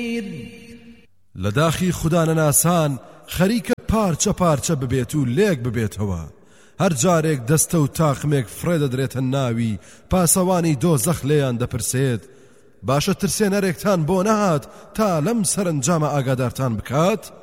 لداخی خدا نەناسان خەریکە پارچە پارچە ببێت و لێک ببێتەوە. هەر جارێک دەستە و تاقمێک فڕێ دەدرێتە ناوی پاسەوانی دۆزەخ لێیان دەپرسێت باشە ترسێنەرێکتان بۆ نەهات تا لەم سەرنجامە ئاگادارتان بکات؟